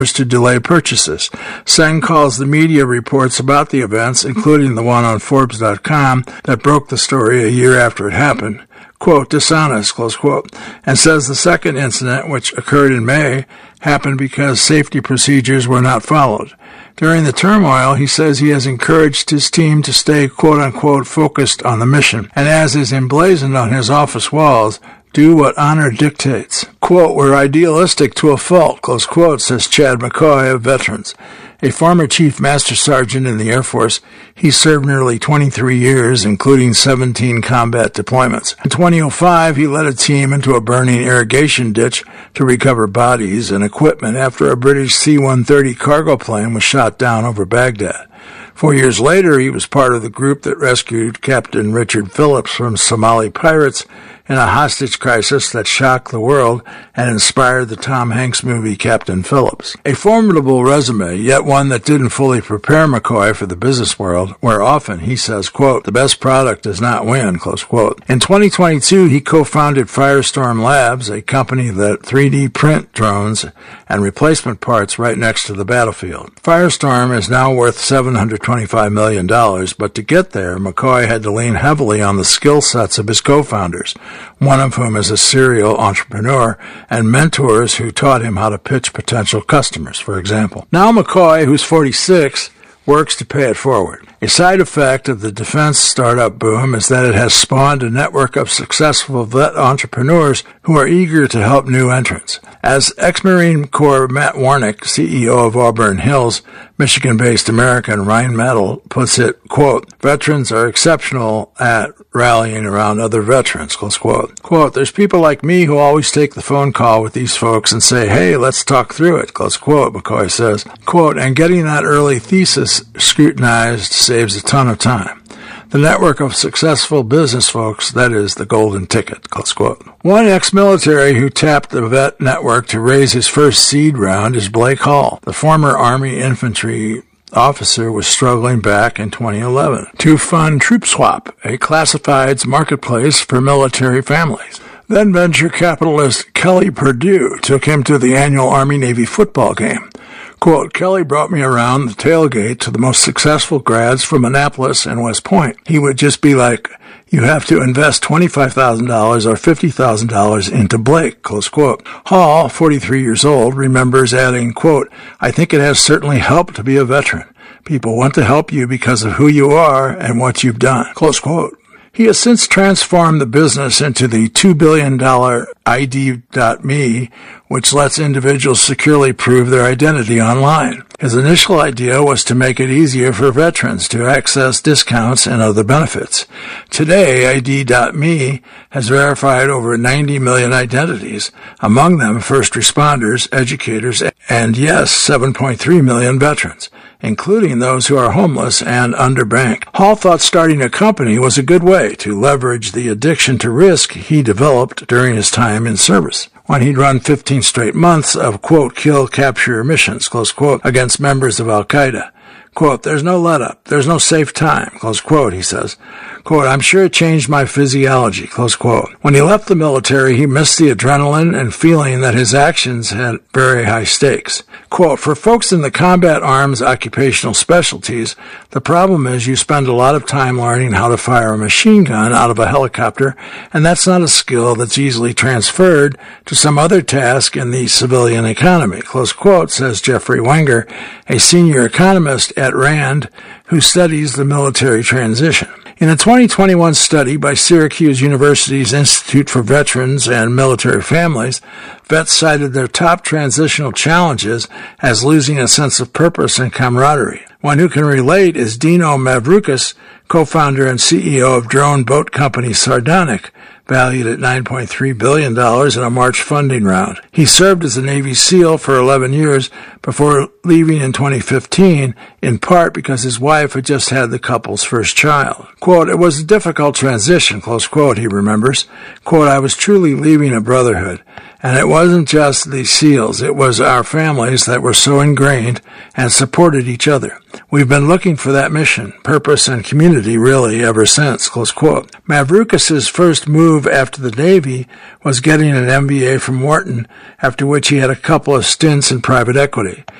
to delay purchases. Seng calls the media reports about the events, including the one on Forbes.com that broke the story a year after it happened, quote, dishonest, close quote, and says the second incident, which occurred in May, happened because safety procedures were not followed. During the turmoil, he says he has encouraged his team to stay, quote-unquote, focused on the mission, and as is emblazoned on his office walls, do what honor dictates. Quote, we're idealistic to a fault, close quote, says Chad McCoy of Veterans. A former Chief Master Sergeant in the Air Force, he served nearly 23 years, including 17 combat deployments. In 2005, he led a team into a burning irrigation ditch to recover bodies and equipment after a British C-130 cargo plane was shot down over Baghdad. 4 years later, he was part of the group that rescued Captain Richard Phillips from Somali pirates in a hostage crisis that shocked the world and inspired the Tom Hanks movie Captain Phillips. A formidable resume, yet one that didn't fully prepare McCoy for the business world, where often he says, quote, the best product does not win, close quote. In 2022, he co-founded Firestorm Labs, a company that 3D print drones and replacement parts right next to the battlefield. Firestorm is now worth $725 million, but to get there, McCoy had to lean heavily on the skill sets of his co-founders, one of whom is a serial entrepreneur, and mentors who taught him how to pitch potential customers, for example. Now McCoy, who's 46, works to pay it forward. A side effect of the defense startup boom is that it has spawned a network of successful vet entrepreneurs who are eager to help new entrants. As ex-Marine Corps Matt Warnick, CEO of Auburn Hills, Michigan-based American Rheinmetall, puts it, quote, veterans are exceptional at rallying around other veterans, close quote. Quote, there's people like me who always take the phone call with these folks and say, hey, let's talk through it, close quote, McCoy says. Quote, and getting that early thesis scrutinized saves a ton of time. The network of successful business folks, that is the golden ticket, close quote. One ex-military who tapped the vet network to raise his first seed round is Blake Hall. The former Army infantry officer was struggling back in 2011 to fund Troop Swap, a classifieds marketplace for military families. Then venture capitalist Kelly Perdue took him to the annual Army-Navy football game. Quote, Kelly brought me around the tailgate to the most successful grads from Annapolis and West Point. He would just be like, you have to invest $25,000 or $50,000 into Blake, close quote. Hall, 43 years old, remembers adding, quote, I think it has certainly helped to be a veteran. People want to help you because of who you are and what you've done, close quote. He has since transformed the business into the $2 billion ID.me, which lets individuals securely prove their identity online. His initial idea was to make it easier for veterans to access discounts and other benefits. Today, ID.me has verified over 90 million identities, among them first responders, educators, and yes, 7.3 million veterans, including those who are homeless and underbanked. Hall thought starting a company was a good way to leverage the addiction to risk he developed during his time in service, when he'd run 15 straight months of, quote, kill, capture missions, close quote, against members of Al-Qaeda. Quote, there's no let-up, there's no safe time, close quote, he says. Quote, I'm sure it changed my physiology, close quote. When he left the military, he missed the adrenaline and feeling that his actions had very high stakes. Quote, for folks in the combat arms occupational specialties, the problem is you spend a lot of time learning how to fire a machine gun out of a helicopter, and that's not a skill that's easily transferred to some other task in the civilian economy, close quote, says Jeffrey Wenger, a senior economist at RAND who studies the military transition. In a 2021 study by Syracuse University's Institute for Veterans and Military Families, vets cited their top transitional challenges as losing a sense of purpose and camaraderie. One who can relate is Dino Mavroukas, co-founder and CEO of drone boat company Sardonic, valued at $9.3 billion in a March funding round. He served as a Navy SEAL for 11 years before leaving in 2015, in part because his wife had just had the couple's first child. Quote, it was a difficult transition, close quote, he remembers. Quote, I was truly leaving a brotherhood. And it wasn't just the SEALs, it was our families that were so ingrained and supported each other. We've been looking for that mission, purpose, and community really ever since, close quote. Mavrikas's first move after the Navy was getting an MBA from Wharton, after which he had a couple of stints in private equity.